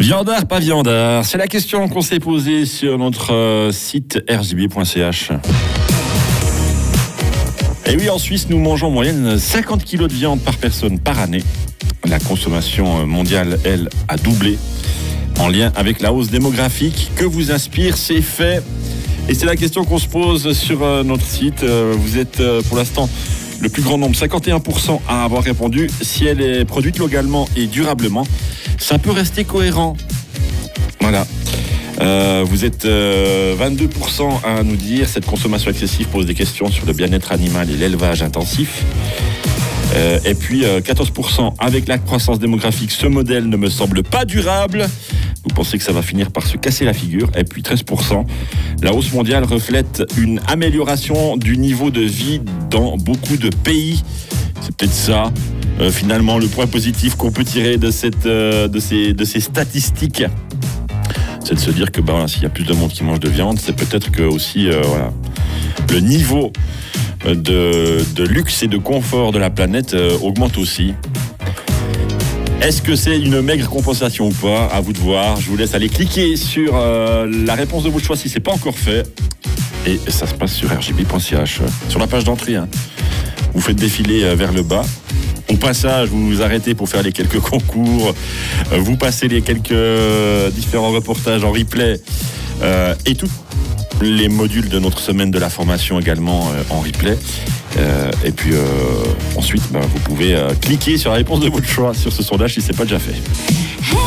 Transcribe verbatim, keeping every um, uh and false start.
Viandard, pas viandard, c'est la question qu'on s'est posée sur notre euh, site r j b point c h. Et oui, en Suisse, nous mangeons en moyenne cinquante kilos de viande par personne par année. La consommation mondiale, elle, a doublé en lien avec la hausse démographique. Que vous inspirent ces faits? Et c'est la question qu'on se pose sur euh, notre site. Euh, vous êtes euh, pour l'instant le plus grand nombre, cinquante et un pour cent à avoir répondu. Si elle est produite localement et durablement, ça peut rester cohérent. Voilà. Euh, vous êtes euh, vingt-deux pour cent à nous dire cette consommation excessive pose des questions sur le bien-être animal et l'élevage intensif. Euh, et puis euh, quatorze pour cent avec la croissance démographique, ce modèle ne me semble pas durable. Vous pensez que ça va finir par se casser la figure. Et puis treize pour cent, la hausse mondiale reflète une amélioration du niveau de vie dans beaucoup de pays. C'est peut-être ça, euh, finalement, le point positif qu'on peut tirer de, cette, euh, de, ces, de ces statistiques. C'est de se dire que ben, s'il y a plus de monde qui mange de viande, c'est peut-être que aussi euh, voilà, le niveau de, de luxe et de confort de la planète euh, augmente aussi. Est-ce que c'est une maigre compensation ou pas? À vous de voir. Je vous laisse aller cliquer sur euh, la réponse de votre choix si ce n'est pas encore fait. Et ça se passe sur r j b point c h, sur la page d'entrée. Hein. Vous faites défiler euh, vers le bas. Au passage, vous vous arrêtez pour faire les quelques concours. Euh, vous passez les quelques euh, différents reportages en replay. Euh, et tous les modules de notre semaine de la formation également euh, en replay. Euh, et puis euh, ensuite, ben, vous pouvez euh, cliquer sur la réponse de votre choix sur ce sondage si ce n'est pas déjà fait.